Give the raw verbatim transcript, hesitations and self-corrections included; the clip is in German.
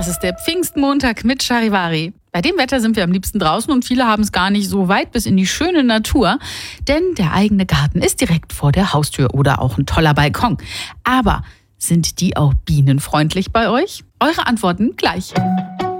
Das ist der Pfingstmontag mit Charivari. Bei dem Wetter sind wir am liebsten draußen und viele haben es gar nicht so weit bis in die schöne Natur. Denn der eigene Garten ist direkt vor der Haustür oder auch ein toller Balkon. Aber sind die auch bienenfreundlich bei euch? Eure Antworten gleich.